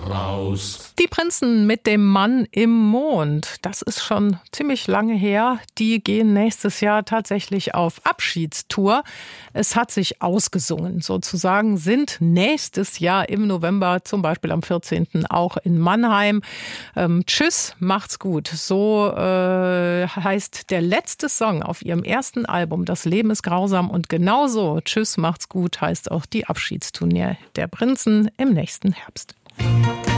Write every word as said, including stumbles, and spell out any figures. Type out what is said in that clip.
raus. Die Prinzen mit dem Mann im Mond, das ist schon ziemlich lange her. Die gehen nächstes Jahr tatsächlich auf Abschiedstour. Es hat sich ausgesungen sozusagen, sind nächstes Jahr im November, zum Beispiel am vierzehnten auch in Mannheim. Ähm, tschüss, macht's gut. So äh, heißt der letzte Song auf ihrem ersten Album, Das Leben ist grausam. Und genauso, tschüss, macht's gut, heißt auch die Abschiedstournee der Prinzen im nächsten Herbst.